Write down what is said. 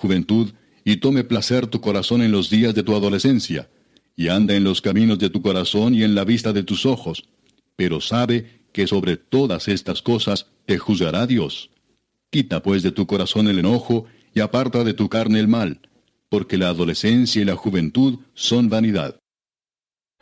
juventud, y tome placer tu corazón en los días de tu adolescencia, y anda en los caminos de tu corazón y en la vista de tus ojos. Pero sabe que sobre todas estas cosas te juzgará Dios. Quita pues de tu corazón el enojo, y aparta de tu carne el mal, porque la adolescencia y la juventud son vanidad.